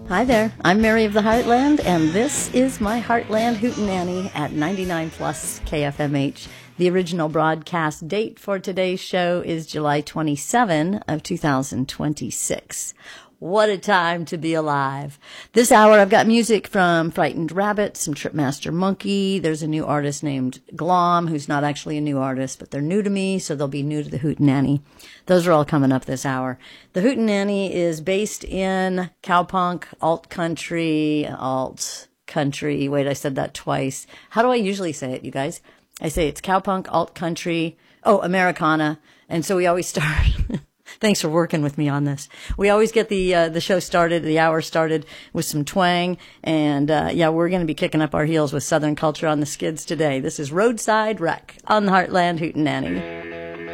Hi there, I'm Mary of the Heartland, and this is my Heartland Hootenanny at 99 plus KFMH. The original broadcast date for today's show is July 27 of 2026. What a time to be alive. This hour I've got music from Frightened Rabbit, some Tripmaster Monkey. There's a new artist named Glom, who's not actually a new artist, but they're new to me, so they'll be new to the Hootenanny. Those are all coming up this hour. The Hootenanny is based in cowpunk, alt-country. Wait, I said that twice. How do I usually say it, you guys? I say it's cowpunk, alt-country, Americana. And so we always start... Thanks for working with me on this. We always get the show started, the hour started with some twang. And, we're going to be kicking up our heels with Southern culture on the skids today. This is Roadside Wreck on the Heartland Hootenanny.